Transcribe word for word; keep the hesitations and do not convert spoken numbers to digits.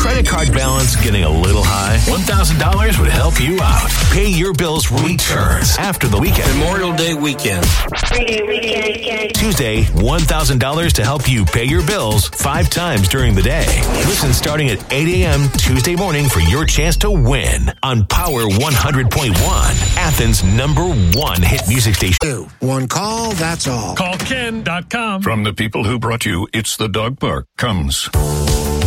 credit card balance getting a little high? one thousand dollars would help you out. Pay your bills returns after the weekend. Memorial Day weekend. Tuesday, one thousand dollars to help you pay your bills five times during the day. Listen starting at eight a.m. Tuesday morning for your chance to win on Power one hundred point one, Athens' number one hit music station. One call, that's all. Call Ken dot com. From the people who brought you It's the Dog Park comes